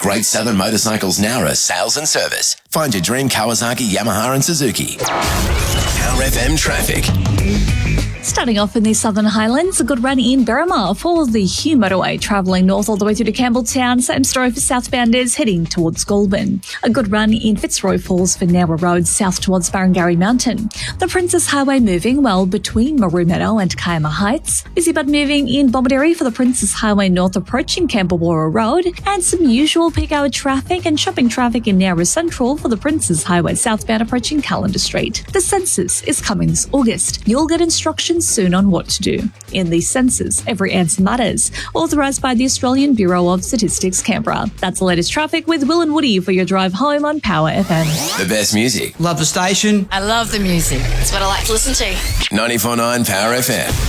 Great Southern Motorcycles Nowra sales and service. Find your dream Kawasaki, Yamaha and Suzuki. Power FM traffic. Starting off in the Southern Highlands, a good run in Berrimah for the Hume motorway travelling north all the way through to Campbelltown. Same story for southbounders heading towards Goulburn. A good run in Fitzroy Falls for Nowra Road south towards Barangarry Mountain. The Princess Highway moving well between Maroon Meadow and Kiama Heights. Busy but moving in Bomaderry for the Princess Highway north approaching Campbellborough Road. And some usual peak hour traffic and shopping traffic in Nowra Central for the Princess Highway southbound approaching Callender Street. The census is coming this August. You'll get instructions soon on what to do. In the census, every answer matters. Authorised by the Australian Bureau of Statistics, Canberra. That's the latest traffic with Will and Woody for your drive home on Power FM. The best music. Love the station. I love the music. It's what I like to listen to. 94.9 Power FM.